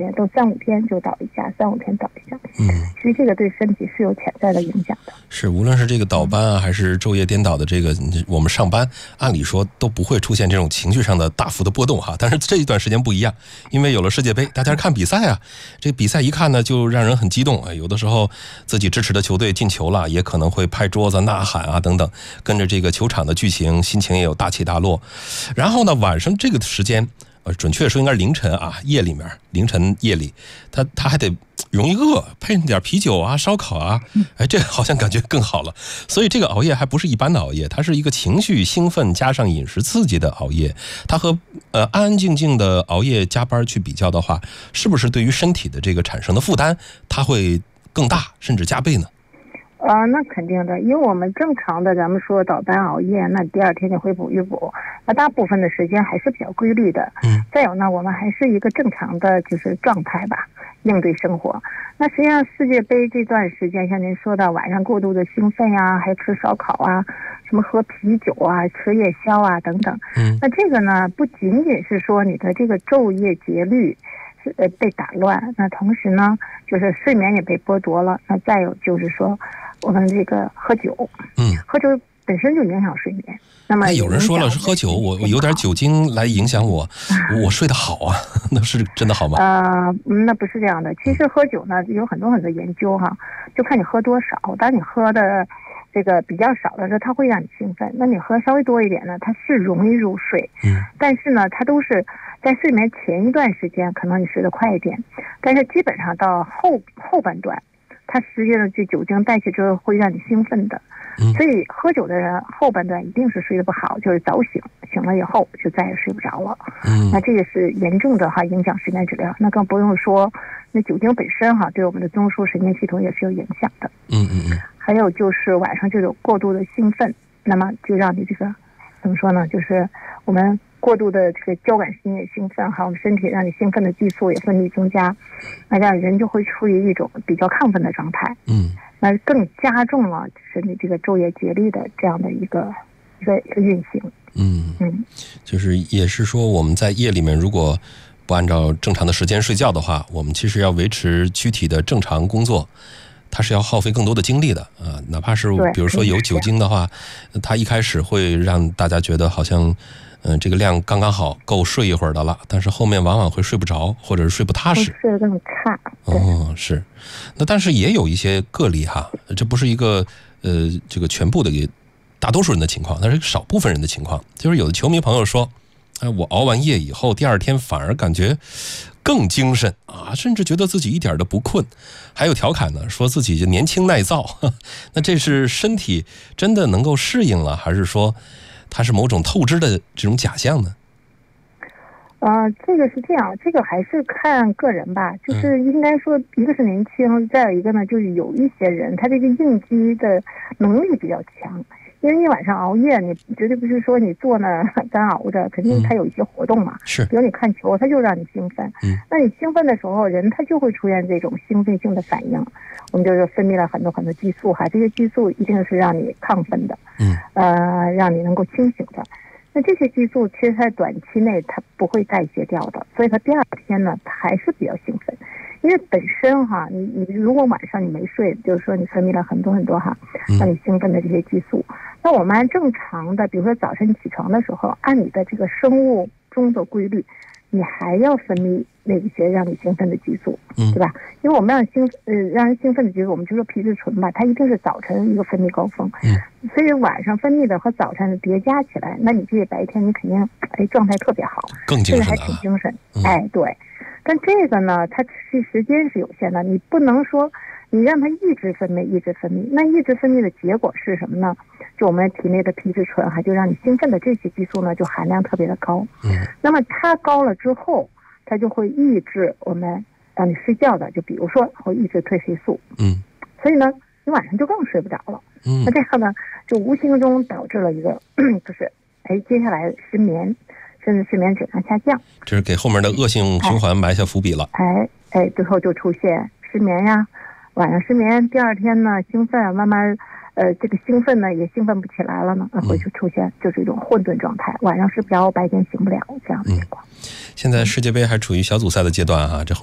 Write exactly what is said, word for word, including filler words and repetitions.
间，都三五天就倒一下，三五天倒一下。 嗯， 其实这个对身体是有潜在的影响的。 是，无论是这个倒班啊，还是昼夜颠倒的这个，我们上班按理说都不会出现这种情绪上的大幅的波动哈。但是这一段时间不一样，因为有了世界杯，大家看比赛啊，这个比赛一看呢，就让人很激动啊。有的时候自己支持的球队进球了，也可能会拍桌子呐喊啊等等，跟着这个球场的剧情，心情也有大起大落。然后呢，晚上这个时间。呃，准确说应该是凌晨啊，夜里面，凌晨夜里，他他还得容易饿，配上点啤酒啊、烧烤啊，哎，这好像感觉更好了。所以这个熬夜还不是一般的熬夜，它是一个情绪兴奋加上饮食刺激的熬夜。它和呃安安静静的熬夜加班去比较的话，是不是对于身体的这个产生的负担，它会更大，甚至加倍呢？ 呃，那肯定的，因为我们正常的，咱们说倒班熬夜，那第二天就会补一补，那大部分的时间还是比较规律的。 嗯。 再有呢，我们还是一个正常的就是状态吧，应对生活。那实际上世界杯这段时间，像您说的晚上过度的兴奋呀、啊，还吃烧烤啊，什么喝啤酒啊，吃夜宵啊等等。 嗯。 那这个呢，不仅仅是说你的这个昼夜节律是呃被打乱，那同时呢，就是睡眠也被剥夺了。那再有就是说。我们这个喝酒， 嗯， 喝酒本身就影响睡眠。那么有人说了是喝酒，我我有点酒精来影响我，我睡得好啊，那是真的好吗？ 呃，那不是这样的。其实喝酒呢，有很多很多研究哈，就看你喝多少。当你喝的这个比较少的时候，它会让你兴奋；那你喝稍微多一点呢，它是容易入睡。 嗯，但是呢，它都是在睡眠前一段时间，可能你睡得快一点，但是基本上到后后半段。它实际上这酒精代谢之后会让你兴奋的，所以喝酒的人后半段一定是睡得不好，就是早醒，醒了以后就再也睡不着了。 嗯， 那这个是严重的哈影响睡眠质量。那更不用说，那酒精本身哈对我们的中枢神经系统也是有影响的。 嗯嗯嗯。 还有就是晚上就有过度的兴奋，那么就让你这个怎么说呢？就是我们。过度的这个交感神经兴奋，还有我们身体让你兴奋的激素也分泌增加，那让人就会处于一种比较亢奋的状态。 嗯， 那更加重了就是你这个昼夜节律的这样的一个一个一个运行。 嗯嗯， 就是也是说我们在夜里面如果不按照正常的时间睡觉的话，我们其实要维持躯体的正常工作。它是要耗费更多的精力的啊、呃，哪怕是比如说有酒精的话，它一开始会让大家觉得好像，嗯、呃，这个量刚刚好，够睡一会儿的了，但是后面往往会睡不着，或者是睡不踏实， 睡得更差。 哦，是，那但是也有一些个例哈，这不是一个呃这个全部的大多数人的情况，但是少部分人的情况，就是有的球迷朋友说，哎，我熬完夜以后，第二天反而感觉更精神啊，甚至觉得自己一点都不困。还有调侃呢，说自己就年轻耐造。那这是身体真的能够适应了，还是说它是某种透支的这种假象呢？ 呃，这个是这样，这个还是看个人吧。就是应该说，一个是年轻，再有一个呢，就是有一些人他这个应激的能力比较强。因为你晚上熬夜，你绝对不是说你坐那干熬着，肯定它有一些活动嘛。 是， 比如你看球，它就让你兴奋。 嗯， 那你兴奋的时候，人他就会出现这种兴奋性的反应，我们就是分泌了很多很多激素哈，这些激素一定是让你亢奋的， 嗯， 呃，让你能够清醒的。那这些激素其实在短期内它不会代谢掉的，所以它第二天呢，它还是比较兴奋。因为本身哈，你你如果晚上你没睡，就是说你分泌了很多很多哈让你兴奋的这些激素。那我们按正常的，比如说早晨起床的时候，按你的这个生物钟的规律，你还要分泌那一些让你兴奋的激素，对吧？因为我们让兴呃让人兴奋的激素，我们就说皮质醇吧，它一定是早晨一个分泌高峰，所以晚上分泌的和早晨的叠加起来，那你这个白天你肯定哎状态特别好， 更精神了， 还挺精神，哎对。但这个呢，它是时间是有限的，你不能说你让它一直分泌一直分泌，那一直分泌的结果是什么呢？就我们体内的皮质醇还就让你兴奋的这些激素呢，就含量特别的高。 嗯， 那么它高了之后，它就会抑制我们让你睡觉的，就比如说会抑制褪黑素。 嗯， 所以呢，你晚上就更睡不着了。 嗯， 那这样呢，就无形中导致了一个就是哎，接下来失眠。甚至睡眠质量下降， 这是给后面的恶性循环埋下伏笔了。 哎哎，最后就出现失眠呀，晚上失眠，第二天呢兴奋，慢慢呃这个兴奋呢也兴奋不起来了呢，会就出现就是一种混沌状态，晚上睡不着，白天醒不了这样的情况。 嗯，现在世界杯还处于小组赛的阶段啊，这